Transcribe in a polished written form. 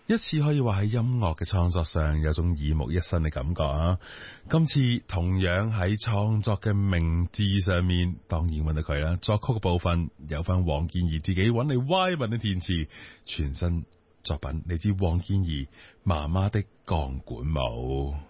一次可以話喺音樂嘅創作上有種耳目一新嘅感覺啊！今次同樣喺創作嘅名字上面，當然揾到佢啦。作曲嘅部分有翻黃健儀自己揾嚟歪文嘅填詞，全新作品嚟自黃健儀媽媽的鋼管舞。